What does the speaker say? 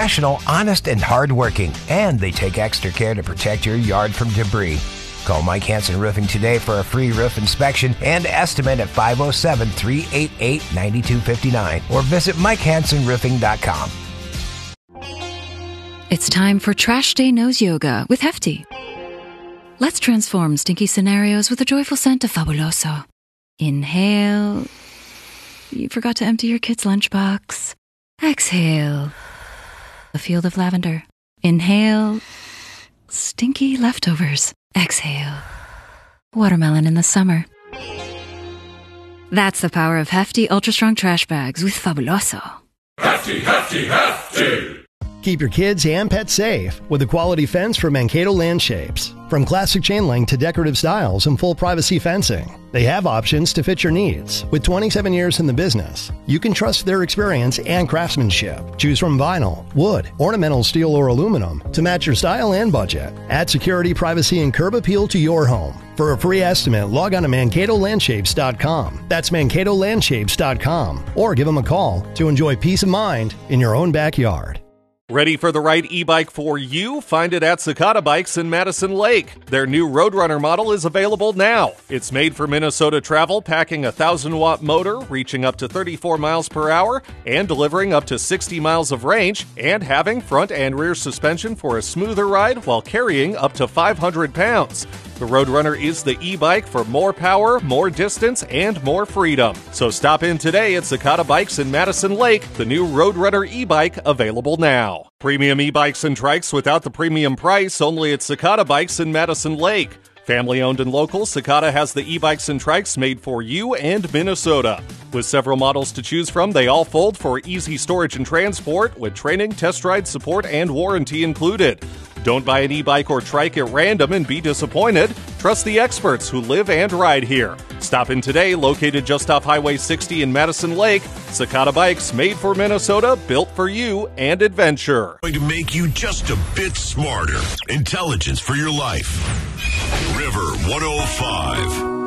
professional, honest, and hardworking, and they take extra care to protect your yard from debris. Call Mike Hansen Roofing today for a free roof inspection and estimate at 507-388-9259 or visit MikeHansenRoofing.com. It's time for Trash Day Nose Yoga with Hefty. Let's transform stinky scenarios with a joyful scent of Fabuloso. Inhale. You forgot to empty your kid's lunchbox. Exhale. A field of lavender. Inhale. Stinky leftovers. Exhale. Watermelon in the summer. That's the power of Hefty Ultra Strong Trash Bags with Fabuloso. Hefty, Hefty, Hefty! Keep your kids and pets safe with a quality fence from Mankato Landshapes. From classic chain link to decorative styles and full privacy fencing, they have options to fit your needs. With 27 years in the business, you can trust their experience and craftsmanship. Choose from vinyl, wood, ornamental steel, or aluminum to match your style and budget. Add security, privacy, and curb appeal to your home. For a free estimate, log on to MankatoLandshapes.com. That's MankatoLandshapes.com. Or give them a call to enjoy peace of mind in your own backyard. Ready for the right e-bike for you? Find it at Cicada Bikes in Madison Lake. Their new Roadrunner model is available now. It's made for Minnesota travel, packing a 1,000-watt motor, reaching up to 34 miles per hour, and delivering up to 60 miles of range, and having front and rear suspension for a smoother ride while carrying up to 500 pounds. The Roadrunner is the e-bike for more power, more distance, and more freedom. So stop in today at Cicada Bikes in Madison Lake, the new Roadrunner e-bike available now. Premium e-bikes and trikes without the premium price, only at Cicada Bikes in Madison Lake. Family owned and local, Cicada has the e-bikes and trikes made for you and Minnesota. With several models to choose from, they all fold for easy storage and transport, with training, test ride support, and warranty included. Don't buy an e-bike or trike at random and be disappointed. Trust the experts who live and ride here. Stop in today, located just off Highway 60 in Madison Lake. Cicada Bikes, made for Minnesota, built for you and adventure. Going to make you just a bit smarter. Intelligence for your life. River 105.